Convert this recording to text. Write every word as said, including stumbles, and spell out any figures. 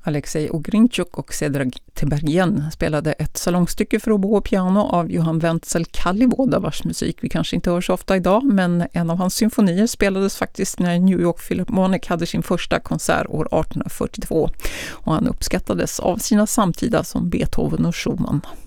Alexej Ogrinchuk och Cedric Tebergen spelade ett salongstycke för oboe och piano av Johann Wenzel Kallivoda, vars musik vi kanske inte hör så ofta idag, men en av hans symfonier spelades faktiskt när New York Philharmonic hade sin första konsert år arton fyrtiotvå, och han uppskattades av sina samtida som Beethoven och Schumann.